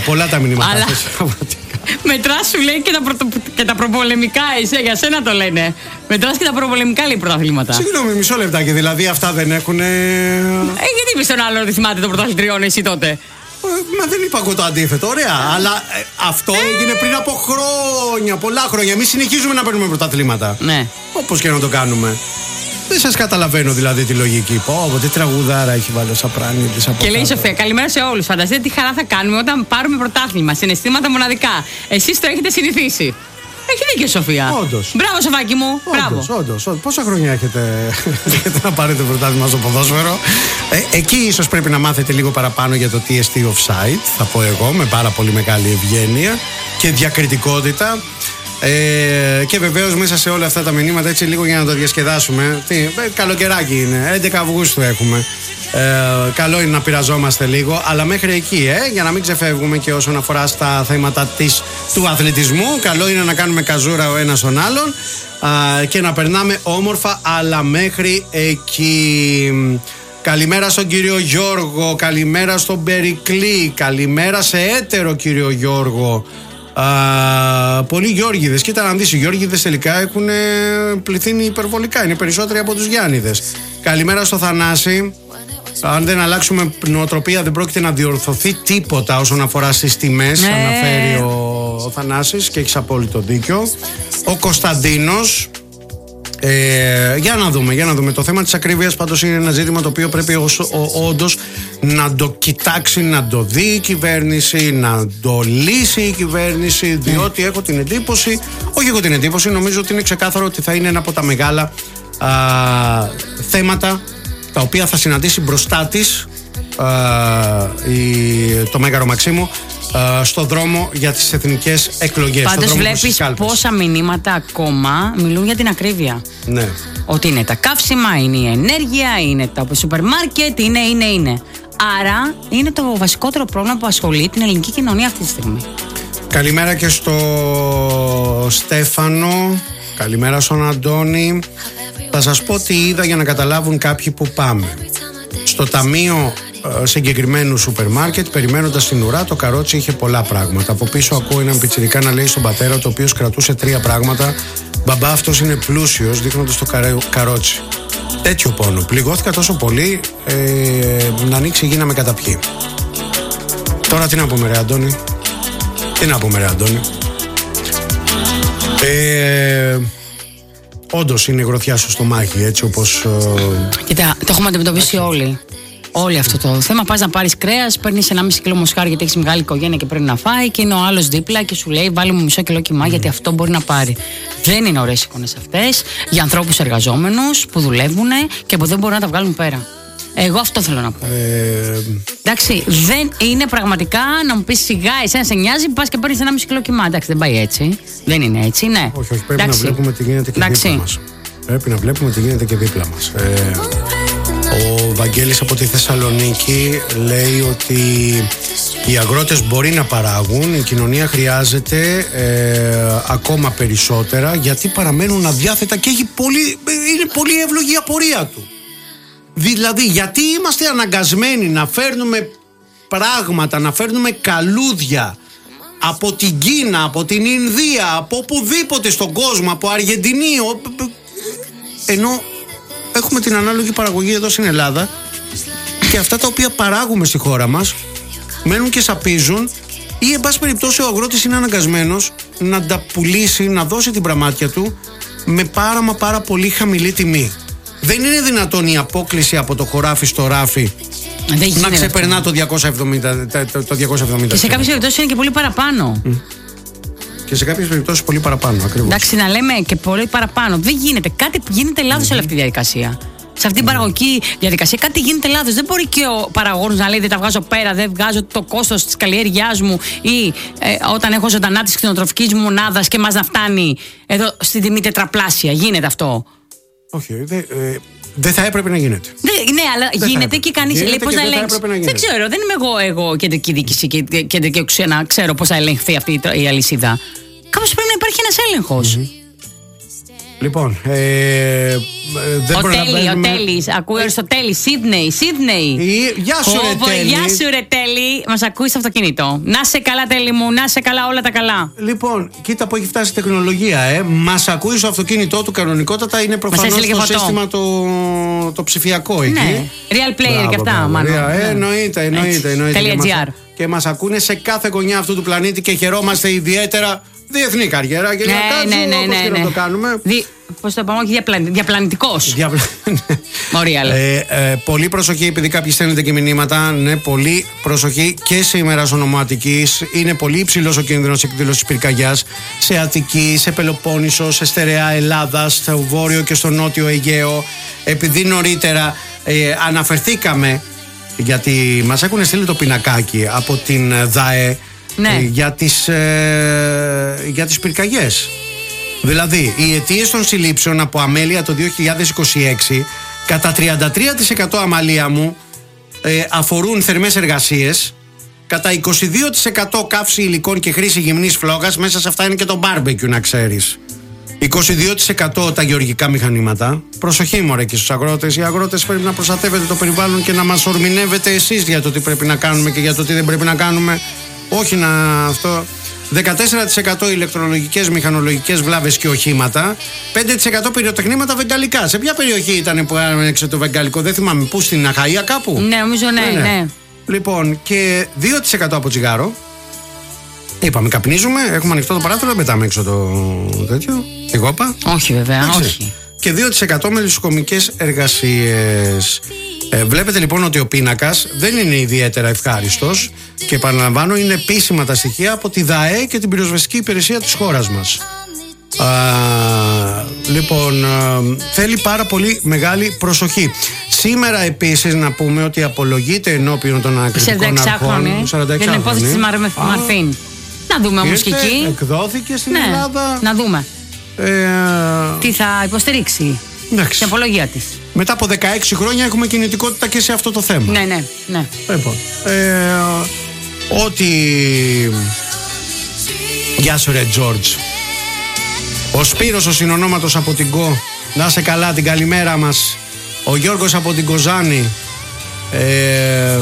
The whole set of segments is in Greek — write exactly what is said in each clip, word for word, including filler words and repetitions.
πολλά τα μηνύματα. Αλλά... Μετράς, σου λέει, και τα, πρωτο... και τα προπολεμικά, εσύ, για σένα το λένε. Μετράς και τα προπολεμικά, λέει, πρωταθλήματα. Συγγνώμη, μισό λεπτάκι, δηλαδή αυτά δεν έχουν. Ε, γιατί είπες τον άλλο ότι θυμάται το πρωταθλητριών, εσύ τότε. Ε, μα δεν είπα εγώ το αντίθετο, ωραία. Αλλά ε, αυτό ε... έγινε πριν από χρόνια, πολλά χρόνια. Εμείς συνεχίζουμε να παίρνουμε πρωταθλήματα. Ναι. Όπως και να το κάνουμε. Δεν σας καταλαβαίνω δηλαδή τη λογική. Πω, τι τραγουδάρα έχει βάλει ο Σαπράνιδης από Και λέει η Σοφία, καλημέρα σε όλους. Φανταστείτε τι χαρά θα κάνουμε όταν πάρουμε πρωτάθλημα. Συναισθήματα μοναδικά. Εσείς το έχετε συνηθίσει. Έχει δίκιο, Σοφία. Όντως. Μπράβο, Σοφάκι μου. Όντως, όντως, όντως. Πόσα χρόνια έχετε, έχετε να πάρετε πρωτάθλημα στο ποδόσφαιρο. Ε, εκεί ίσως πρέπει να μάθετε λίγο παραπάνω για το τι εστί offside. Θα πω εγώ με πάρα πολύ μεγάλη ευγένεια και διακριτικότητα. Ε, και βεβαίως μέσα σε όλα αυτά τα μηνύματα, έτσι λίγο για να το διασκεδάσουμε. Τι, ε, καλοκαιράκι είναι, έντεκα Αυγούστου έχουμε. Ε, καλό είναι να πειραζόμαστε λίγο, αλλά μέχρι εκεί, ε, για να μην ξεφεύγουμε και όσον αφορά στα θέματα της, του αθλητισμού. Καλό είναι να κάνουμε καζούρα ο ένας τον άλλον α, και να περνάμε όμορφα, αλλά μέχρι εκεί. Καλημέρα στον κύριο Γιώργο, καλημέρα στον Περικλή, καλημέρα σε έτερο κύριο Γιώργο. Uh, πολλοί Γιώργηδες. Κοίτα να δεις, οι Γιώργηδες τελικά έχουν πληθύνει υπερβολικά. Είναι περισσότεροι από τους Γιάννηδες. Καλημέρα στο Θανάση. Αν δεν αλλάξουμε νοοτροπία, δεν πρόκειται να διορθωθεί τίποτα όσον αφορά στις τιμές. Ναι. Αναφέρει ο, ο Θανάσης και έχεις απόλυτο δίκιο. Ο Κωνσταντίνος. Ε, για να δούμε, για να δούμε. Το θέμα της ακρίβειας πάντως είναι ένα ζήτημα το οποίο πρέπει όντως να το κοιτάξει, να το δει η κυβέρνηση, να το λύσει η κυβέρνηση, διότι έχω την εντύπωση, όχι έχω την εντύπωση, νομίζω ότι είναι ξεκάθαρο ότι θα είναι ένα από τα μεγάλα α, θέματα τα οποία θα συναντήσει μπροστά της α, η, το Μέγαρο Μαξίμου στο δρόμο για τις εθνικές εκλογές. Πάντως βλέπεις πόσα μηνύματα ακόμα μιλούν για την ακρίβεια. Ναι. Ότι είναι τα καύσιμα, είναι η ενέργεια, είναι τα σούπερ μάρκετ, είναι, είναι, είναι. Άρα είναι το βασικότερο πρόβλημα που ασχολεί την ελληνική κοινωνία αυτή τη στιγμή. Καλημέρα και στο Στέφανο. Καλημέρα στον Αντώνη. Θα σας πω τι είδα για να καταλάβουν κάποιοι που πάμε. Στο ταμείο συγκεκριμένου σούπερ μάρκετ, περιμένοντας την ουρά, το καρότσι είχε πολλά πράγματα. Από πίσω ακούω έναν πιτσιρικά να λέει στον πατέρα του, ο οποίος κρατούσε τρία πράγματα: μπαμπά, αυτός είναι πλούσιος, δείχνοντας το καρέ, καρότσι. Τέτοιο πόνο. Πληγώθηκα τόσο πολύ, ε, να ανοίξει η γη να με καταπιεί. Τώρα τι να πούμε, ρε Αντώνη. Τι να πούμε, ρε Αντώνη. Ε, όντως είναι η γροθιά σου στο μάχη, έτσι όπως. Ε... Κοίτα, το έχουμε αντιμετωπίσει όλοι. Όλοι αυτό το θέμα. Πας να πάρεις κρέας, παίρνεις ένα μισό κιλό μοσχάρι γιατί έχεις μεγάλη οικογένεια και πρέπει να φάει, και είναι ο άλλος δίπλα και σου λέει: βάλει μου μισό κιλό κιμά, mm. γιατί αυτό μπορεί να πάρει. Δεν είναι ωραίες εικόνες αυτές για ανθρώπους εργαζόμενους που δουλεύουν και που δεν μπορούν να τα βγάλουν πέρα. Εγώ αυτό θέλω να πω. Ε... Εντάξει, δεν είναι πραγματικά να μου πεις σιγά, εσένα σε νοιάζει, πας και παίρνεις ένα μισό κιλό κιμά. Εντάξει, δεν πάει έτσι. Δεν είναι έτσι, ναι. Όχι, όχι, πρέπει Εντάξει. να βλέπουμε τι γίνεται και Εντάξει. δίπλα μας. Πρέπει να βλέπουμε τι γίνεται και δίπλα μας. Ε... Ο Βαγγέλης από τη Θεσσαλονίκη λέει ότι οι αγρότες μπορεί να παράγουν, η κοινωνία χρειάζεται ε, ακόμα περισσότερα, γιατί παραμένουν αδιάθετα και έχει πολύ, είναι πολύ εύλογη η απορία του. Δηλαδή, γιατί είμαστε αναγκασμένοι να φέρνουμε πράγματα, να φέρνουμε καλούδια από την Κίνα, από την Ινδία, από οπουδήποτε στον κόσμο, από Αργεντινή, ενώ έχουμε την ανάλογη παραγωγή εδώ στην Ελλάδα και αυτά τα οποία παράγουμε στη χώρα μας μένουν και σαπίζουν, ή εν πάση περιπτώσει ο αγρότης είναι αναγκασμένος να τα πουλήσει, να δώσει την πραμάτια του με πάρα μα πάρα πολύ χαμηλή τιμή. Δεν είναι δυνατόν η απόκλιση από το χωράφι στο ράφι να ξεπερνά αυτό. το διακόσια εβδομήντα. Το διακόσια εβδομήντα και σε κάποιες περιπτώσεις είναι και πολύ παραπάνω. Mm. Και σε κάποιες περιπτώσεις πολύ παραπάνω, ακριβώς. Εντάξει, να λέμε και πολύ παραπάνω. Δεν γίνεται. Κάτι γίνεται λάθος mm-hmm. σε όλη αυτή τη διαδικασία. Σε αυτή την mm-hmm. παραγωγική διαδικασία κάτι γίνεται λάθος. Δεν μπορεί και ο παραγωγός να λέει: δεν τα βγάζω πέρα, δεν βγάζω το κόστος της καλλιέργειάς μου, ή ε, όταν έχω ζωντανά της κτηνοτροφικής μου μονάδας και μας να φτάνει εδώ στην τιμή τετραπλάσια. Γίνεται αυτό. Όχι, δεν ε, δε θα έπρεπε να γίνεται. Δε, ναι, αλλά δεν γίνεται και κανείς λέει πώς να ελέγξει. Δεν ξέρω, δεν είμαι εγώ, εγώ κεντρική διοίκηση και κεντρική εξουσία να ξέρω πώς θα ελεγχθεί αυτή η αλυσίδα. Κάπως πρέπει να υπάρχει ένας έλεγχος. Mm-hmm. Λοιπόν, ε, δεν ο μπορεί Τέλη, να παίρνουμε... ο Τέλης, ακούει στο Τέλη, Σίδνεϊ, Σίδνεϊ. Γεια σου ρε Τέλη. Γεια σου ρε Τέλη, μας ακούει στο αυτοκίνητο. Να σε καλά Τέλη μου, να σε καλά όλα τα καλά. Λοιπόν, κοίτα που έχει φτάσει η τεχνολογία, ε. Μας ακούει στο αυτοκίνητό του κανονικότατα, είναι προφανώς το σύστημα το, το ψηφιακό εκεί. Ναι, real player. Μπράβο, και αυτά, μάλλον. Ε, εννοείται, εννοείται. εννοείται. Και, μας, και μας ακούνε σε κάθε γωνιά αυτού του πλανήτη και χαιρόμαστε ιδιαίτερα. Διεθνή καριέρα και ναι, να κάτσουμε ναι, ναι, όπως ναι, και ναι. να το κάνουμε. Δι... Πώς το είπαμε, όχι διαπλανη... διαπλανητικός. Διαπλα... Ωραία, ε, ε, πολύ προσοχή, επειδή κάποιοι στέλνετε και μηνύματα. Ναι, πολύ προσοχή και σε ημέρας ονοματικής. Είναι πολύ υψηλός ο κίνδυνος εκδήλωσης πυρκαγιάς σε Αττική, σε Πελοπόννησο, σε στερεά Ελλάδα, στο βόρειο και στο νότιο Αιγαίο. Επειδή νωρίτερα ε, αναφερθήκαμε, γιατί μας έχουν στείλει το πινακάκι από την ΔΑΕ. Ναι. Ε, για τις, ε, για τις πυρκαγιές. Δηλαδή, οι αιτίες των συλλήψεων από αμέλεια το δύο χιλιάδες είκοσι έξι κατά τριάντα τρία τοις εκατό, Αμαλία μου, ε, αφορούν θερμές εργασίες, κατά είκοσι δύο τοις εκατό καύση υλικών και χρήση γυμνής φλόγας. Μέσα σε αυτά είναι και το μπάρμπεκιου, να ξέρεις. είκοσι δύο τοις εκατό τα γεωργικά μηχανήματα. Προσοχή μωρέ και στους αγρότες. Οι αγρότες πρέπει να προστατεύετε το περιβάλλον και να μας ορμηνεύετε εσείς για το τι πρέπει να κάνουμε και για το τι δεν πρέπει να κάνουμε. Όχι να αυτό. δεκατέσσερα τοις εκατό ηλεκτρολογικές, μηχανολογικές βλάβες και οχήματα. πέντε τοις εκατό πυροτεχνήματα βεγγαλικά. Σε ποια περιοχή ήταν που άνοιξε το βεγγαλικό, δεν θυμάμαι. Πού, στην Αχαΐα κάπου? Ναι, νομίζω ναι, ναι. ναι. Λοιπόν, και δύο τοις εκατό από τσιγάρο. Είπαμε, καπνίζουμε, έχουμε ανοιχτό το παράθυρο, δεν πετάμε έξω το τέτοιο. Τη γόπα. Όχι, βέβαια, έτσι. όχι. Και δύο τοις εκατό με λησοκομικές εργασίες. Ε, βλέπετε λοιπόν ότι ο πίνακας δεν είναι ιδιαίτερα ευχάριστος και επαναλαμβάνω, είναι επίσημα τα στοιχεία από τη ΔΑΕ και την πυροσβεστική υπηρεσία της χώρας μας. Α, λοιπόν, α, θέλει πάρα πολύ μεγάλη προσοχή. Σήμερα επίσης να πούμε ότι απολογείται ενώπιον των ανακριτικών αρχών. σαράντα έξι χρονών. Για την υπόθεση της Μαρφίν. Να δούμε όμως και εκεί. Εκδόθηκε στην ναι, Ελλάδα. Να δούμε. Ε, τι θα υποστηρίξει. Εντάξει. Την απολογία της. Μετά από δεκαέξι χρόνια έχουμε κινητικότητα και σε αυτό το θέμα. Ναι, ναι, ναι. Λοιπόν, ε, ότι... Γεια σου ρε Τζόρτζ. Ο Σπύρος ο συνονόματος από την ΚΟ. Να είσαι καλά, την καλημέρα μας. Ο Γιώργος από την Κοζάνη. ε,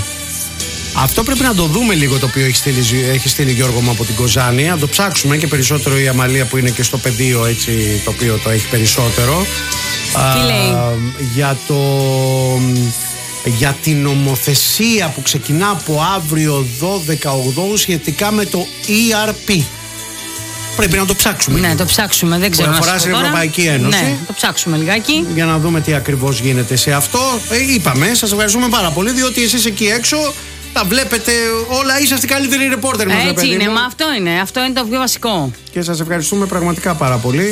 Αυτό πρέπει να το δούμε λίγο, το οποίο έχει στείλει, έχει στείλει Γιώργο μου από την Κοζάνη. Να το ψάξουμε και περισσότερο η Αμαλία που είναι και στο πεδίο, έτσι, το οποίο το έχει περισσότερο. Τι λέει? Α, για το... για την νομοθεσία που ξεκινά από αύριο δώδεκα ογδόου σχετικά με το ι αρ πι. Πρέπει να το ψάξουμε. Ναι, το ψάξουμε. Δεν ξέρω. Που αφορά στην Ευρωπαϊκή Ένωση. Ναι, το ψάξουμε λιγάκι. Για να δούμε τι ακριβώς γίνεται σε αυτό. Ε, είπαμε, σας ευχαριστούμε πάρα πολύ, διότι εσείς εκεί έξω τα βλέπετε όλα. Είσαστε καλύτεροι ρεπόρτερ μας. Έτσι είναι, μου. Μα αυτό είναι. Αυτό είναι το πιο βασικό. Και σας ευχαριστούμε πραγματικά πάρα πολύ.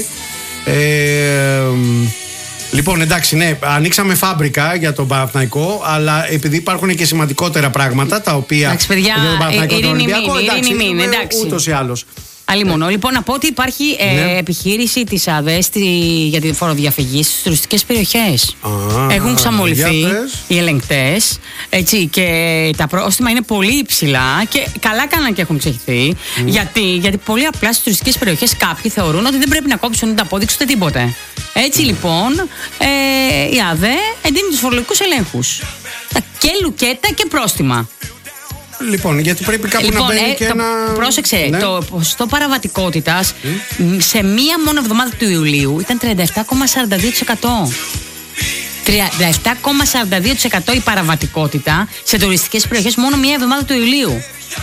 Ε, Λοιπόν, εντάξει, ναι, ανοίξαμε φάμπρικα για τον Παναθηναϊκό, αλλά επειδή υπάρχουν και σημαντικότερα πράγματα τα οποία. Εντάξει, παιδιά, για τον Παναθηναϊκό, τον Ολυμπιακό, εντάξει, ειρήνη, εντάξει. Ούτως ή άλλως. Αλλήμον. Λοιπόν, να πω ότι υπάρχει ε, ναι. επιχείρηση της ΑΔΕ στη, για τη φοροδιαφυγή στις τουριστικές περιοχές. Α, έχουν ξαμολυθεί οι ελεγκτές, έτσι, και τα πρόστιμα είναι πολύ υψηλά και καλά κάναν και έχουν ξεχυθεί. Mm. Γιατί, γιατί πολύ απλά στις τουριστικές περιοχές κάποιοι θεωρούν ότι δεν πρέπει να κόψουν ούτε απόδειξη ούτε τίποτε. Έτσι λοιπόν, ε, η ΑΔΕ εντείνει τους φορολογικούς ελέγχους. Και λουκέτα και πρόστιμα. Λοιπόν, γιατί πρέπει κάπου λοιπόν, να μπαίνει ε, και το, ένα... Πρόσεξε, ναι. Το ποσοστό παραβατικότητας mm. σε μία μόνο εβδομάδα του Ιουλίου ήταν τριάντα επτά κόμμα σαράντα δύο τοις εκατό. τριάντα επτά κόμμα σαράντα δύο τοις εκατό η παραβατικότητα σε τουριστικές περιοχές μόνο μία εβδομάδα του Ιουλίου.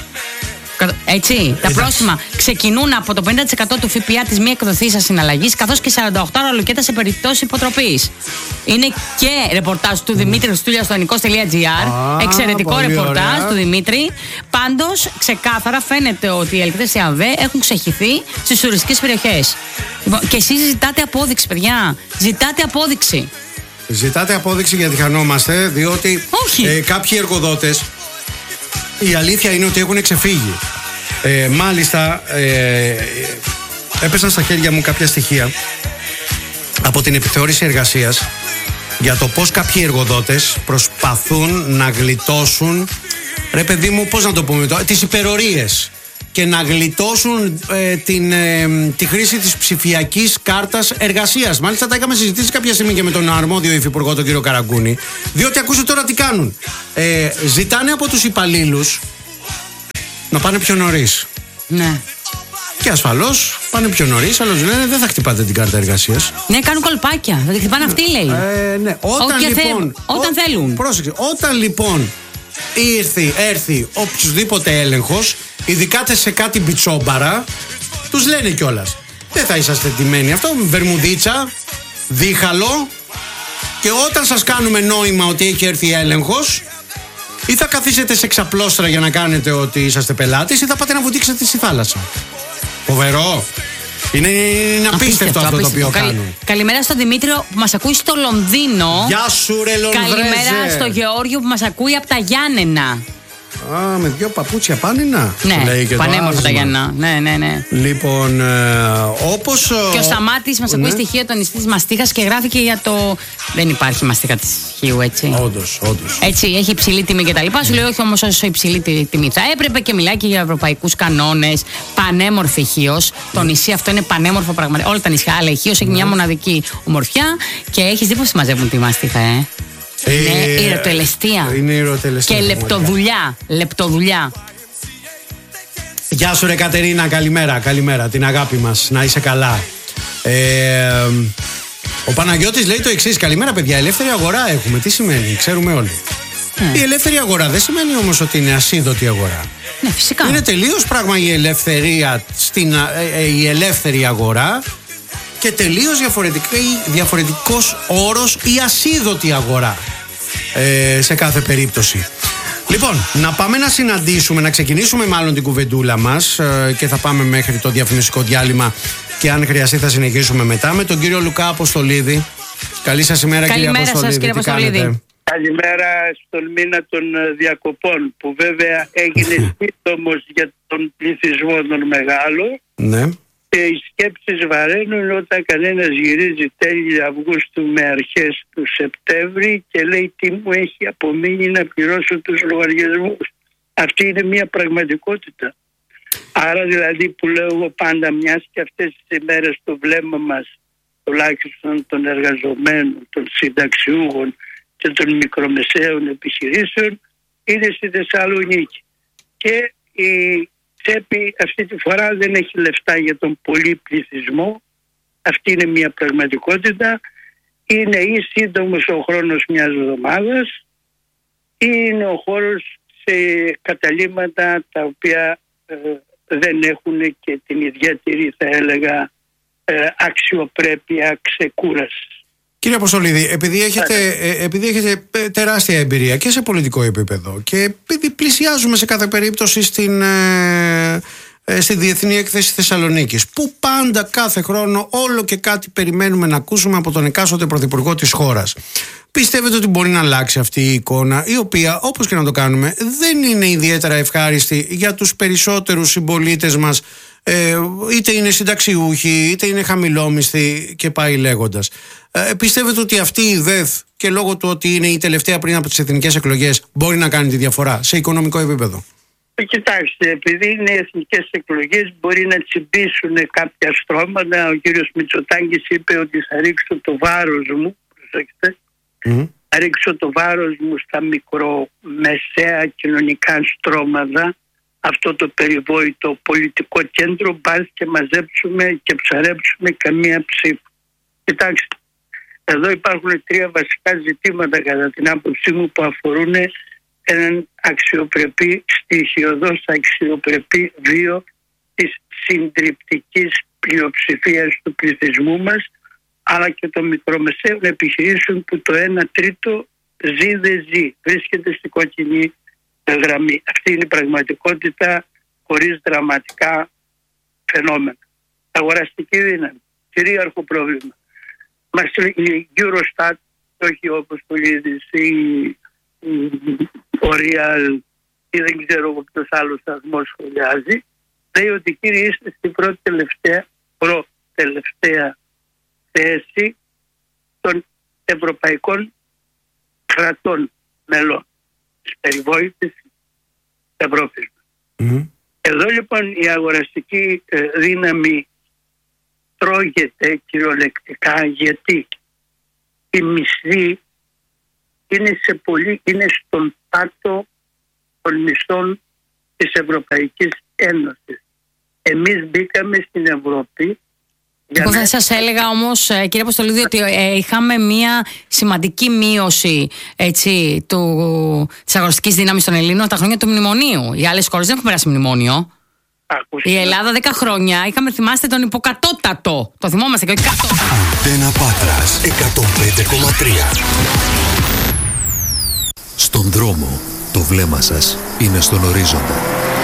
Έτσι, τα Εντάξει. πρόστιμα ξεκινούν από το πενήντα τοις εκατό του ΦΠΑ της μη εκδοθήσας συναλλαγής, καθώς και σαράντα οκτώ ώρα λουκέτα σε περιπτώσεις υποτροπής. Είναι και ρεπορτάζ του Δημήτρη Χριστούλια στο νικός τελεία τζι άρ. Εξαιρετικό ρεπορτάζ ωραία. του Δημήτρη. Πάντως, ξεκάθαρα φαίνεται ότι οι ελεγκτές της ΑΔΕ έχουν ξεχυθεί στις τουριστικές περιοχές. Και εσείς ζητάτε απόδειξη, παιδιά. Ζητάτε απόδειξη. Ζητάτε απόδειξη γιατί χανόμαστε, διότι ε, κάποιοι εργοδότες. Η αλήθεια είναι ότι έχουν ξεφύγει. Ε, μάλιστα, ε, έπεσαν στα χέρια μου κάποια στοιχεία από την επιθεώρηση εργασίας για το πώς κάποιοι εργοδότες προσπαθούν να γλιτώσουν, ρε παιδί μου, πώς να το πούμε τώρα, τις υπερορίες. και να γλιτώσουν ε, την, ε, τη χρήση της ψηφιακής κάρτας εργασίας. Μάλιστα τα είχαμε συζητήσει κάποια στιγμή και με τον αρμόδιο υφυπουργό, τον κύριο Καραγκούνη. Διότι ακούστε τώρα τι κάνουν. Ε, ζητάνε από τους υπαλλήλους να πάνε πιο νωρίς. Ναι. Και ασφαλώς πάνε πιο νωρίς, αλλά τους λένε δεν θα χτυπάτε την κάρτα εργασίας. Ναι, κάνουν κολπάκια. Θα τη χτυπάνε αυτοί, λέει. Ε, ναι. Όταν, Όποια λοιπόν, θε, όταν ό, θέλουν. Πρόσεξε. Όταν λοιπόν ήρθε, έρθει οποιοδήποτε έλεγχος, ειδικά σε κάτι μπιτσόμπαρα, τους λένε κιόλας. Δεν θα είσαστε τιμένοι. Αυτό βερμουδίτσα, δίχαλο, και όταν σας κάνουμε νόημα ότι έχει έρθει έλεγχος, ή θα καθίσετε σε ξαπλώστρα για να κάνετε ότι είσαστε πελάτης, ή θα πάτε να βουτήξετε στη θάλασσα. Φοβερό. Είναι, είναι απίστευτο, απίστευτο αυτό απίστευτο. Το οποίο Καλη, κάνουν. Καλημέρα στον Δημήτριο που μας ακούει στο Λονδίνο. Γεια σου ρε Λονδρέζε. Καλημέρα στο Γεώργιο που μας ακούει από τα Γιάννενα. Α, με δυο παπούτσια πάνινα. Ναι, πανέμορφα τα Γιάννενα. Ναι, ναι, ναι. Λοιπόν, ε, όπως. Και ο Σταμάτης μας ακούει, ναι, στοιχείο των νηστής μαστίχας και γράφει και για το. Δεν υπάρχει μαστίχα της Χίου, έτσι. Όντως, όντως. Έτσι, έχει υψηλή τιμή κτλ. Mm. Σου λέει όχι όμως όσο υψηλή τιμή θα έπρεπε, και μιλάει και για ευρωπαϊκούς κανόνες. Πανέμορφη Χίος. Το νησί αυτό είναι πανέμορφο πραγματικά. Όλα τα νησιά, αλλά η Χίος έχει μια μοναδική ομορφιά και έχει δει πως μαζεύουν τη μαστίχα, ε. Είναι ε, ιεροτελεστία. Είναι ιεροτελεστία. Και λεπτοδουλειά. Λεπτοδουλειά. Γεια σου ρε Κατερίνα, καλημέρα, καλημέρα. Την αγάπη μας, να είσαι καλά. ε, Ο Παναγιώτης λέει το εξής. Καλημέρα παιδιά, ελεύθερη αγορά έχουμε. Τι σημαίνει, ξέρουμε όλοι. mm. Η ελεύθερη αγορά δεν σημαίνει όμως ότι είναι ασίδωτη αγορά. Ναι, φυσικά. Είναι τελείως πράγμα η ελευθερία στην, ε, ε, η ελεύθερη αγορά, και τελείως διαφορετικός όρος η ασίδωτη αγορά, ε, σε κάθε περίπτωση. Λοιπόν, να πάμε να συναντήσουμε, να ξεκινήσουμε μάλλον την κουβεντούλα μας, ε, και θα πάμε μέχρι το διαφημιστικό διάλειμμα, και αν χρειαστεί θα συνεχίσουμε μετά με τον κύριο Λουκά Αποστολίδη. Καλή σας ημέρα. Καλημέρα κύριε Αποστολίδη. Σας, κύριε Αποστολίδη. Καλημέρα στον μήνα των διακοπών, που βέβαια έγινε σύντομος για τον πληθυσμό τον μεγάλο. Ναι. Και οι σκέψεις βαραίνουν όταν κανένας γυρίζει τέλη Αυγούστου με αρχές του Σεπτέμβρη και λέει τι μου έχει απομείνει να πληρώσω τους λογαριασμούς. Αυτή είναι μια πραγματικότητα. Άρα δηλαδή που λέω εγώ πάντα, μιας και αυτές τις ημέρες το βλέμμα μας, τουλάχιστον των εργαζομένων, των συνταξιούχων και των μικρομεσαίων επιχειρήσεων, είναι στη Θεσσαλονίκη. Και η τσέπη αυτή τη φορά δεν έχει λεφτά για τον πολύ πληθυσμό. Αυτή είναι μια πραγματικότητα. Είναι ή σύντομος ο χρόνος μιας εβδομάδας, ή είναι ο χώρος σε καταλήμματα τα οποία ε, δεν έχουν και την ιδιαίτερη, θα έλεγα, ε, αξιοπρέπεια ξεκούραση. Κύριε Αποστολίδη, επειδή έχετε, ε, επειδή έχετε τεράστια εμπειρία και σε πολιτικό επίπεδο, και επειδή πλησιάζουμε σε κάθε περίπτωση στην, ε, ε, στη Διεθνή Έκθεση Θεσσαλονίκης, που πάντα κάθε χρόνο όλο και κάτι περιμένουμε να ακούσουμε από τον εκάστοτε πρωθυπουργό της χώρας, πιστεύετε ότι μπορεί να αλλάξει αυτή η εικόνα, η οποία, όπως και να το κάνουμε, δεν είναι ιδιαίτερα ευχάριστη για τους περισσότερους συμπολίτες μας, ε, είτε είναι συνταξιούχοι, είτε είναι χαμηλόμισθοι και πάει λέγοντας. Ε, πιστεύετε ότι αυτή η ΔΕΘ, και λόγω του ότι είναι η τελευταία πριν από τις εθνικές εκλογές, μπορεί να κάνει τη διαφορά σε οικονομικό επίπεδο? Κοιτάξτε, επειδή είναι εθνικές εκλογές, μπορεί να τσιμπήσουν κάποια στρώματα. Ο κύριος Μητσοτάκης είπε ότι θα ρίξω το βάρος μου, προσέξτε, mm. θα ρίξω το βάρος μου στα μικρομεσαία κοινωνικά στρώματα, αυτό το περιβόητο πολιτικό κέντρο, πας και μαζέψουμε και ψαρέψουμε καμία ψήφο. Κοιτάξτε, εδώ υπάρχουν τρία βασικά ζητήματα κατά την άποψή μου που αφορούν έναν αξιοπρεπή, στοιχειωδώς αξιοπρεπή βίο της συντριπτικής πλειοψηφίας του πληθυσμού μας, αλλά και των μικρομεσαίων επιχειρήσεων που το ένα τρίτο ζει δεν ζει, βρίσκεται στην κόκκινη γραμμή. Αυτή είναι η πραγματικότητα χωρίς δραματικά φαινόμενα. Αγοραστική δύναμη, κυρίαρχο πρόβλημα. Μας η Eurostat, όχι όπως το Λίδης, η ο Real ή δεν ξέρω ποιος άλλος σταθμός σχολιάζει, λέει ότι κύριε είστε στην πρώτη τελευταία, πρώτη τελευταία θέση των ευρωπαϊκών κρατών μελών της περιβόητης Ευρώπης. Mm-hmm. Εδώ λοιπόν η αγοραστική δύναμη τρώγεται κυριολεκτικά, γιατί η μισθή είναι, σε πολύ, είναι στον πάτο των μισθών της Ευρωπαϊκής Ένωσης. Εμείς μπήκαμε στην Ευρώπη. Εγώ θα σας έλεγα όμως, κύριε Αποστολίδη, ότι ε, είχαμε μια σημαντική μείωση, έτσι, του, της αγοραστικής δύναμης των Ελλήνων τα χρόνια του μνημονίου. Οι άλλες χώρες δεν έχουν περάσει μνημόνιο. Άκουσα. Η Ελλάδα δέκα χρόνια είχαμε, θυμάστε, τον υποκατώτατο. Το θυμόμαστε και όχι κατώτατο. Αντένα Πάτρας εκατόν πέντε κόμμα τρία. Στον δρόμο το βλέμμα σας είναι στον ορίζοντα.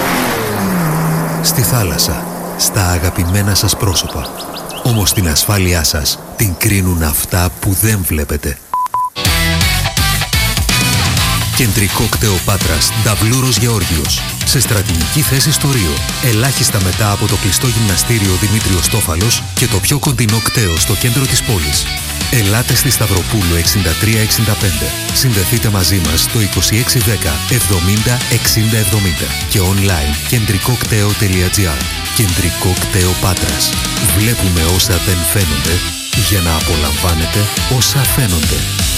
Στη θάλασσα, στα αγαπημένα σας πρόσωπα. Όμως την ασφάλειά σας την κρίνουν αυτά που δεν βλέπετε. Κεντρικό κτέο Πάτρας, Νταβλούρος Γεώργιος. Σε στρατηγική θέση στο Ρίο. Ελάχιστα μετά από το κλειστό γυμναστήριο Δημήτριος Τόφαλος και το πιο κοντινό κτέο στο κέντρο της πόλης. Ελάτε στη Σταυροπούλου εξήντα τρία εξήντα πέντε. Συνδεθείτε μαζί μας στο είκοσι έξι δέκα εβδομήντα εξήντα εβδομήντα και online κεντρικό κτέο τελεία τζι άρ. Κεντρικό κτέο Πάτρας. Βλέπουμε όσα δεν φαίνονται για να απολαμβάνετε όσα φαίνονται.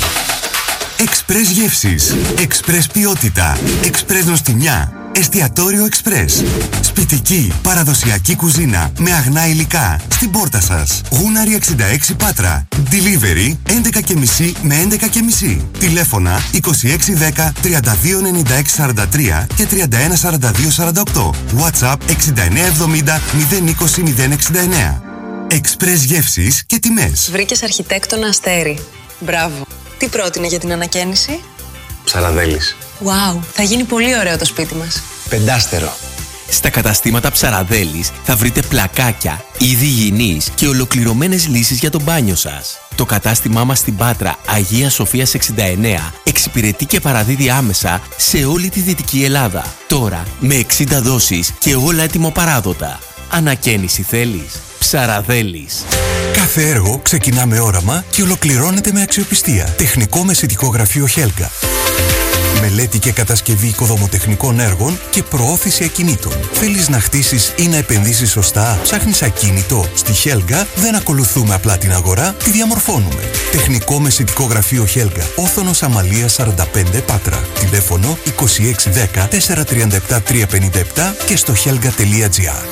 Εξπρές γεύσεις, εξπρές ποιότητα, εξπρές νοστιμιά, εστιατόριο εξπρές. Σπιτική, παραδοσιακή κουζίνα με αγνά υλικά στην πόρτα σας. Γούναρη εξήντα έξι Πάτρα. Delivery έντεκα και μισή με έντεκα και μισή. Τηλέφωνα είκοσι έξι δέκα τριάντα δύο ενενήντα έξι σαράντα τρία και τριάντα ένα σαράντα δύο σαράντα οκτώ. WhatsApp εξήντα εννέα εβδομήντα μηδέν είκοσι μηδέν εξήντα εννέα. Εξπρές γεύσεις και τιμές. Βρήκες αρχιτέκτονα Αστέρι. Μπράβο. Τι πρότεινε για την ανακαίνιση? Ψαραδέλης. Wow, θα γίνει πολύ ωραίο το σπίτι μας. Πεντάστερο. Στα καταστήματα Ψαραδέλης θα βρείτε πλακάκια, είδη υγιεινής και ολοκληρωμένες λύσεις για το μπάνιο σας. Το κατάστημά μας στην Πάτρα, Αγία Σοφίας εξήντα εννέα, εξυπηρετεί και παραδίδει άμεσα σε όλη τη Δυτική Ελλάδα. Τώρα με εξήντα δόσεις και όλα έτοιμο-παράδοτα. Ανακαίνιση θέλεις? Ψαραδέλης. Κάθε έργο ξεκινά με όραμα και ολοκληρώνεται με αξιοπιστία. Τεχνικό μεσητικό γραφείο Χέλγα. Μελέτη και κατασκευή οικοδομοτεχνικών έργων και προώθηση ακινήτων. Θέλεις να χτίσεις ή να επενδύσεις σωστά? Ψάχνεις ακίνητο? Στη Χέλγα δεν ακολουθούμε απλά την αγορά, τη διαμορφώνουμε. Τεχνικό μεσητικό γραφείο Χέλγα. Όθωνος Αμαλίας σαράντα πέντε Πάτρα. Τηλέφωνο είκοσι έξι δέκα τετρακόσια τριάντα επτά τριακόσια πενήντα επτά και στο χέλγα τελεία τζι άρ.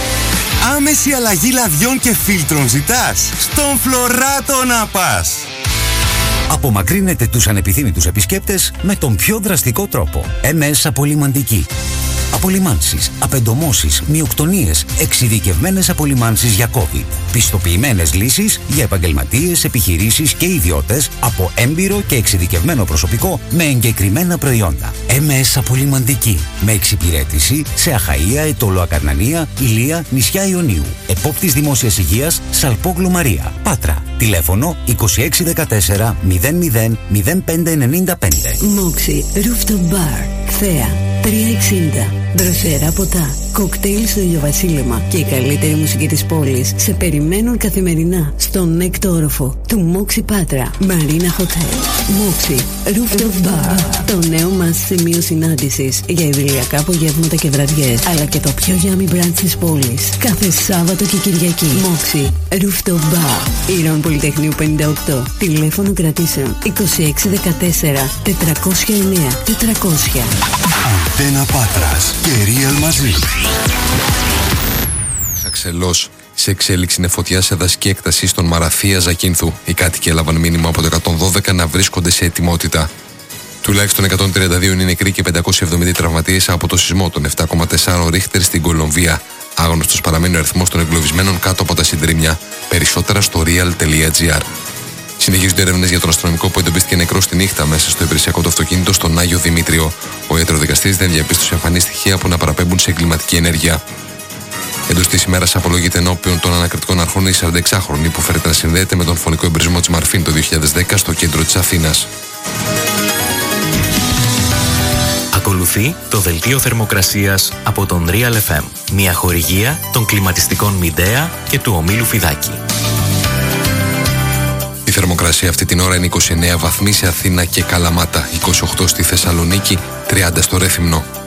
Άμεση αλλαγή λαδιών και φίλτρων ζητάς? Στον Φλωράτο να πας! Απομακρύνετε τους ανεπιθύμητους επισκέπτες με τον πιο δραστικό τρόπο. εμ ες Απολυμαντική. Απολυμάνσεις, απεντομώσεις, μειοκτονίες, εξειδικευμένες απολυμάνσεις για COVID. Πιστοποιημένες λύσεις για επαγγελματίες, επιχειρήσεις και ιδιώτες από έμπειρο και εξειδικευμένο προσωπικό με εγκεκριμένα προϊόντα. εμ ες Απολυμαντική. Με εξυπηρέτηση σε Αχαΐα, Ετώλο Ακαρνανία, Ηλία, νησιά Ιωνίου. Επόπτης Δημόσιας Υγείας, Σαλπόγλου Μαρία. Πάτρα. Τηλέφωνο είκοσι έξι δεκατέσσερα μηδέν μηδέν μηδέν πέντε ενενήντα πέντε. Moxie Rooftop Bar. Θέα τριακόσια εξήντα. Δροσερά ποτά, κοκτέιλ στο ηλιοβασίλεμα και η καλύτερη μουσική της πόλης σε περιμένουν καθημερινά στον έκτο όροφο του Moxie Πάτρα Marina Hotel. Moxie Rooftop Bar. Το νέο μας σημείο συνάντησης για ιδηλιακά απογεύματα και βραδιές, αλλά και το πιο yummy brunch της πόλης κάθε Σάββατο και Κυριακή. Moxie Rooftop Bar. Ήρων Πολυτεχνείου πενήντα οκτώ. Τηλέφωνο κρατήσεων είκοσι έξι δεκατέσσερα τετρακόσια εννέα τετρακόσια. Αντένα Πάτρας και Real μαζί. Ξαξελός. Σε εξέλιξη είναι φωτιά σε δασική έκταση στον Μαραθία Ζακίνθου. Οι κάτοικοι έλαβαν μήνυμα από το εκατόν δώδεκα να βρίσκονται σε ετοιμότητα. Τουλάχιστον εκατόν τριάντα δύο είναι νεκροί και πεντακόσιοι εβδομήντα τραυματίες από το σεισμό των επτά κόμμα τέσσερα ρίχτερ στην Κολομβία. Άγνωστος παραμένει ο αριθμός των εγκλωβισμένων κάτω από τα συντρίμμια. Περισσότερα στο real τελεία τζι άρ. Συνεχίζονται έρευνες για τον αστυνομικό που εντοπίστηκε νεκρό στη νύχτα μέσα στο υπηρεσιακό του αυτοκίνητο στον Άγιο Δημήτριο. Ο ιατροδικαστής δεν διαπίστωσε εμφανή στοιχεία που να παραπέμπουν σε εγκληματική ενέργεια. Εντός της ημέρας απολογείται ενώπιον των ανακριτικών αρχών η σαρανταεξάχρονη που φέρεται να συνδέεται με τον φωνικό εμπρισμό της Μαρφίν το δύο χιλιάδες δέκα στο κέντρο της Αθήνας. Ακολουθεί το δελτίο θερμοκρασίας από τον Real εφ εμ, μια χορηγία των κλιματιστικών Μιντέα και του ομίλου Φιδάκη. Η θερμοκρασία αυτή την ώρα είναι είκοσι εννέα βαθμοί σε Αθήνα και Καλαμάτα, είκοσι οκτώ στη Θεσσαλονίκη, τριάντα στο Ρέθυμνο.